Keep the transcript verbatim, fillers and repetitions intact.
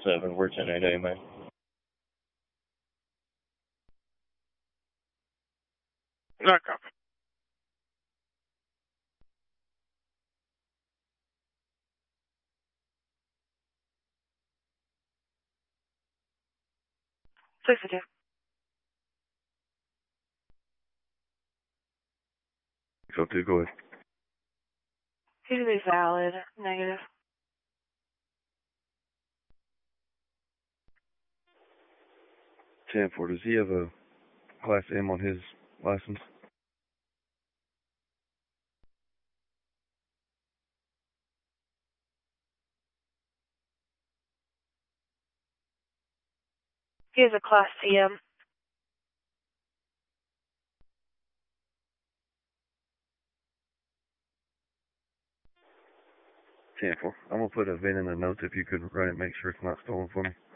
seven, we're ten eight A, man. No copy. sixty-two. So two, go ahead. He's gonna be valid. Negative. ten four, does he have a Class M on his license? He has a Class C M. ten four. I'm going to put a V I N in the notes if you could write it, make sure it's not stolen for me.